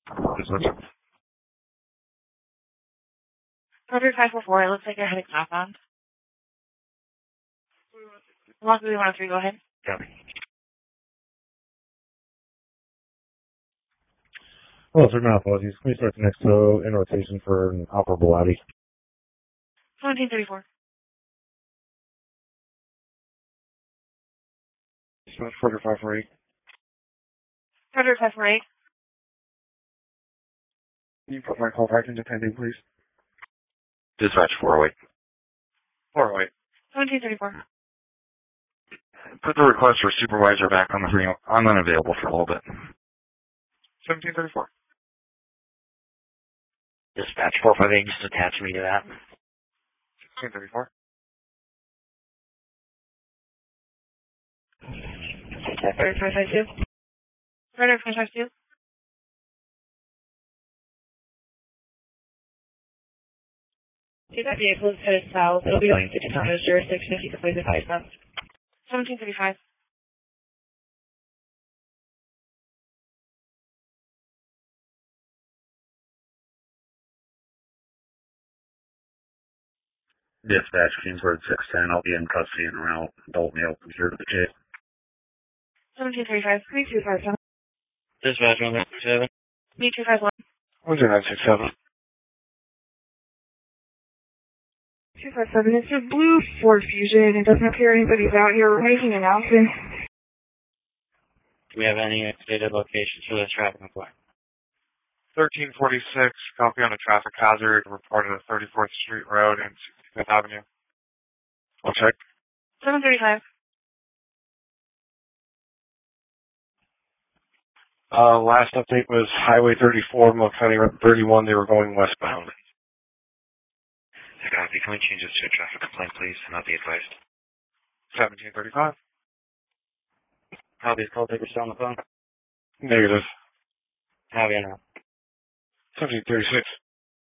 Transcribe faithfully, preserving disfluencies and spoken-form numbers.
Roger five four four, it looks like you're heading southbound. one three one three, go ahead. Yeah. Well, sir, my apologies. Can we start the next tow in rotation for an operable Audi? seventeen thirty-four. Roger five four eight. Roger five four eight. Can you put my call back into pending, please? Dispatch four oh eight. four oh eight. seventeen thirty-four. Put the request for supervisor back on the screen. I'm unavailable for a little bit. seventeen thirty-four. Dispatch four five eight, just attach me to that. sixteen thirty-four. Roger five five two. Roger five five two. See that vehicle is headed south. It'll be going to Daytona's jurisdiction if you could please advise them. seventeen thirty-five. Dispatch, Kingsford six ten. I'll be in custody and around adult male from here to the case. seventeen thirty-five. three two five seven. Dispatch one six seven. B two five one. one zero nine six seven. two five seven. It's a blue Ford Fusion. It doesn't appear anybody's out here. We're making an announcement. Do we have any updated locations for this traffic report? thirteen forty-six, copy on a traffic hazard reported at thirty-fourth Street Road and sixty-fifth Avenue. I'll check. seven thirty-five. Uh, last update was Highway thirty-four, Mill County Road thirty-one. They were going westbound. Copy. Can we change this to a traffic complaint, please? Not be advised. seventeen thirty-five. Copy, call taker still on the phone? Negative. How are you now? seventeen thirty-six.